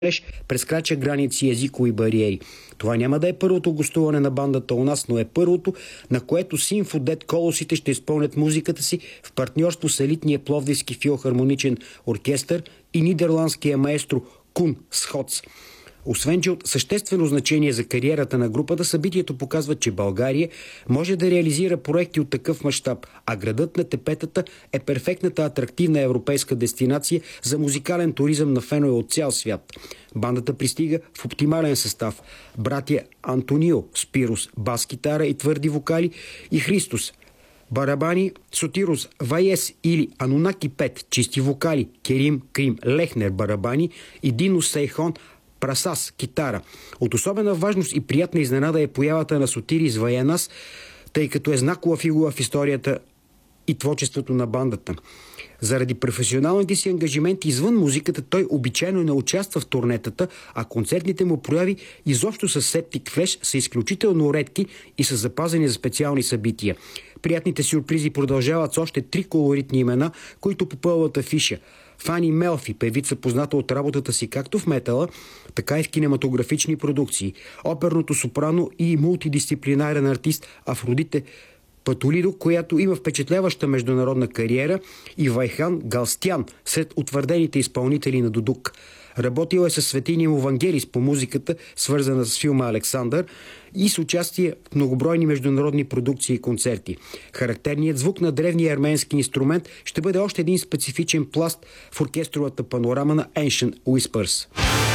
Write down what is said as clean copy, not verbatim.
Прескрача граници и езикови бариери. Това няма да е първото гостуване на бандата у нас, но е първото, на което Симфодет Колосите ще изпълнят музиката си в партньорство с елитния Пловдивски филхармоничен оркестър и нидерландския маестро Кун Сходс. Освен, че от съществено значение за кариерата на групата, събитието показва, че България може да реализира проекти от такъв мащаб, а градът на тепетата е перфектната атрактивна европейска дестинация за музикален туризъм на фенове от цял свят. Бандата пристига в оптимален състав. Братя Антонио Спирос бас-китара и твърди вокали и Христос барабани, Сотирос Ваес или Анунаки Пет чисти вокали, Керим Крим Лехнер барабани и Дино Сейхон Прасас китара. От особена важност и приятна изненада е появата на Сотирис Ваенас, тъй като е знакова фигура в историята и творчеството на бандата. Заради професионалните си ангажименти извън музиката, той обичайно не участва в турнетата, а концертните му прояви изобщо с Septic Flesh са изключително редки и са запазени за специални събития. Приятните сюрпризи продължават с още 3 колоритни имена, които попълват афиша. Фани Мелфи, певица позната от работата си както в метала, така и в кинематографични продукции. Оперното сопрано и мултидисциплинарен артист Афродите Патолидо, която има впечатляваща международна кариера, и Вайхан Галстян, сред утвърдените изпълнители на дудук. Работила е с Светиния Вангелис по музиката, свързана с филма Александър, и с участие в многобройни международни продукции и концерти. Характерният звук на древния арменски инструмент ще бъде още един специфичен пласт в оркестровата панорама на Ancient Whispers.